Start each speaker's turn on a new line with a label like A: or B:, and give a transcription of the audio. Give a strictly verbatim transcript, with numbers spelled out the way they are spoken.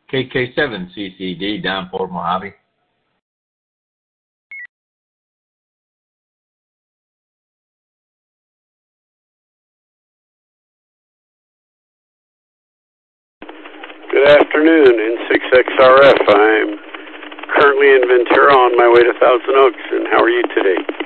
A: K K seven C C D, Downport, Mojave.
B: Good afternoon, N six X R F. I'm currently in Ventura on my way to Thousand Oaks, and how are you today?